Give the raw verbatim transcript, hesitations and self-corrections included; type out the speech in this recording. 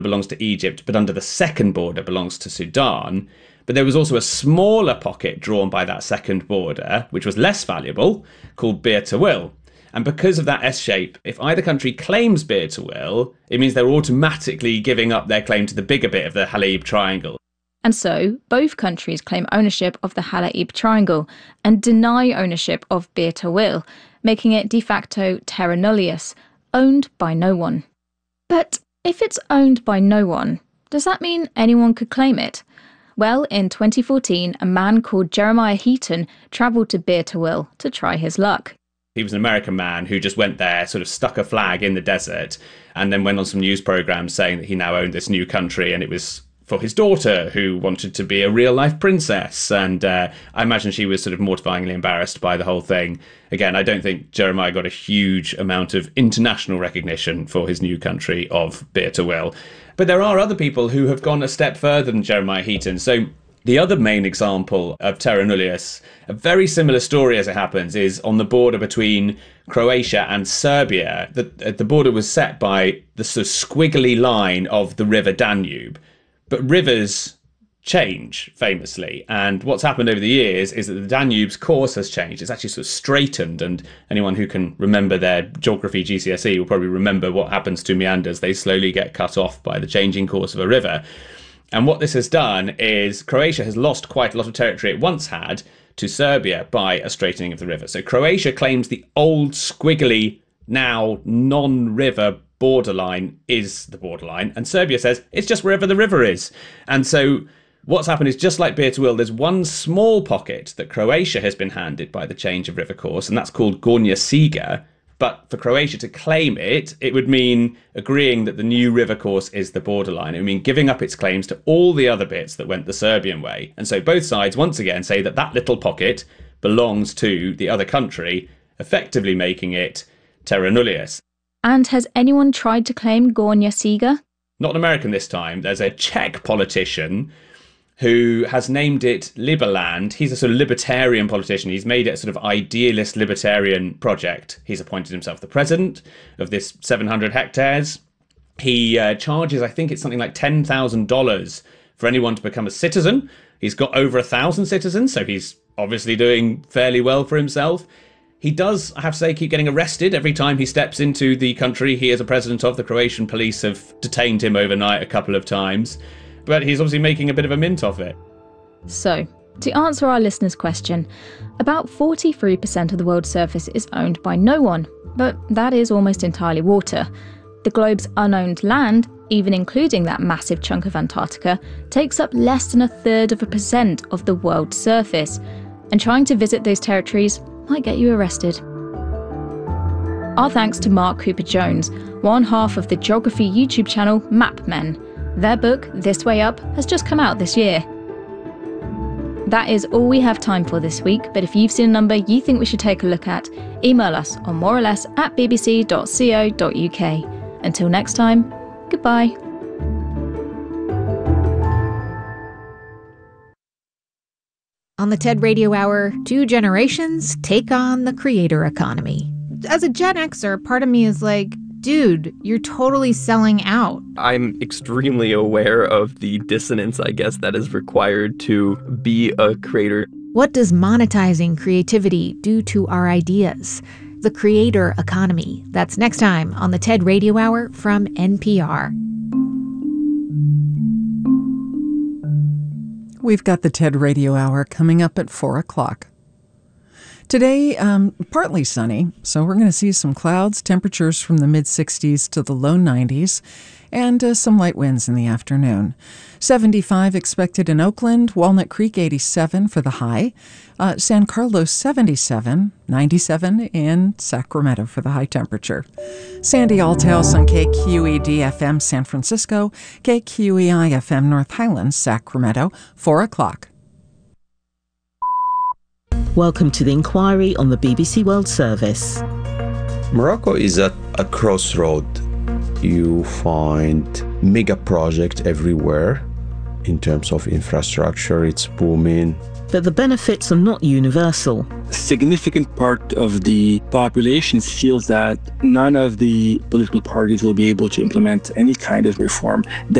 belongs to Egypt, but under the second border belongs to Sudan. But there was also a smaller pocket drawn by that second border, which was less valuable, called Bir Tawil. And because of that S-shape, if either country claims Bir Tawil, it means they're automatically giving up their claim to the bigger bit of the Halaib Triangle. And so, both countries claim ownership of the Halaib Triangle and deny ownership of Bir Tawil, making it de facto terra nullius, owned by no one. But if it's owned by no one, does that mean anyone could claim it? Well, in twenty fourteen, a man called Jeremiah Heaton travelled to Bir Tawil to try his luck. He was an American man who just went there, sort of stuck a flag in the desert, and then went on some news programmes saying that he now owned this new country, and it was for his daughter, who wanted to be a real-life princess. And uh, I imagine she was sort of mortifyingly embarrassed by the whole thing. Again, I don't think Jeremiah got a huge amount of international recognition for his new country of Bir Tawil. But there are other people who have gone a step further than Jeremiah Heaton. So the other main example of terra nullius, a very similar story as it happens, is on the border between Croatia and Serbia. The, the border was set by the sort of squiggly line of the river Danube. But rivers change famously, and what's happened over the years is that the Danube's course has changed. It's actually sort of straightened, and anyone who can remember their geography G C S E will probably remember what happens to meanders. They slowly get cut off by the changing course of a river. And what this has done is Croatia has lost quite a lot of territory it once had to Serbia by a straightening of the river. So Croatia claims the old squiggly, now non-river borderline is the borderline, and Serbia says it's just wherever the river is. And so what's happened is, just like Bir Tawil, there's one small pocket that Croatia has been handed by the change of river course, and that's called Gornja Siga. But for Croatia to claim it, it would mean agreeing that the new river course is the borderline. It would mean giving up its claims to all the other bits that went the Serbian way. And so both sides once again say that that little pocket belongs to the other country, effectively making it terra nullius. And has anyone tried to claim Gornja Siga? Not an American this time. There's a Czech politician who has named it Liberland. He's a sort of libertarian politician. He's made it a sort of idealist libertarian project. He's appointed himself the president of this seven hundred hectares. He uh, charges, I think it's something like ten thousand dollars for anyone to become a citizen. He's got over a thousand citizens, so he's obviously doing fairly well for himself. He does, I have to say, keep getting arrested every time he steps into the country he is a president of. The Croatian police have detained him overnight a couple of times, but he's obviously making a bit of a mint of it. So, to answer our listener's question, about forty-three percent of the world's surface is owned by no one, but that is almost entirely water. The globe's unowned land, even including that massive chunk of Antarctica, takes up less than a third of a percent of the world's surface, and trying to visit those territories might get you arrested. Our thanks to Mark Cooper-Jones, one half of the geography YouTube channel MapMen. Their book, This Way Up, has just come out this year. That is all we have time for this week, but if you've seen a number you think we should take a look at, email us on mororless at b b c dot co dot u k. Until next time, goodbye. On the TED Radio Hour, two generations take on the creator economy. As a Gen Xer, part of me is like, dude, you're totally selling out. I'm extremely aware of the dissonance, I guess, that is required to be a creator. What does monetizing creativity do to our ideas? The creator economy. That's next time on the TED Radio Hour from N P R. We've got the TED Radio Hour coming up at four o'clock. Today, um, partly sunny, so we're going to see some clouds, temperatures from the mid-sixties to the low nineties, and uh, some light winds in the afternoon. seventy-five expected in Oakland, Walnut Creek eighty-seven for the high, uh, San Carlos seventy-seven, ninety-seven in Sacramento for the high temperature. Sandy Althouse on K Q E D F M San Francisco, K Q E I F M North Highlands, Sacramento, four o'clock. Welcome to the inquiry on the B B C World Service. Morocco is at a crossroad. You find mega projects everywhere, in terms of infrastructure, it's booming. But the benefits are not universal. A significant part of the population feels that none of the political parties will be able to implement any kind of reform